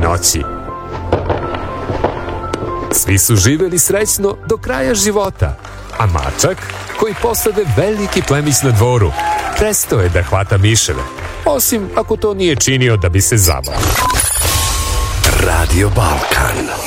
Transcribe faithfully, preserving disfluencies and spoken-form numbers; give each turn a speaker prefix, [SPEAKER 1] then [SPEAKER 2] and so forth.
[SPEAKER 1] noći. Svi su živjeli srećno do kraja života, a mačak, koji postade veliki plemić na dvoru, prestao je da hvata miševe, osim ako to nije činio da bi se zabavio.
[SPEAKER 2] Radio Balkan.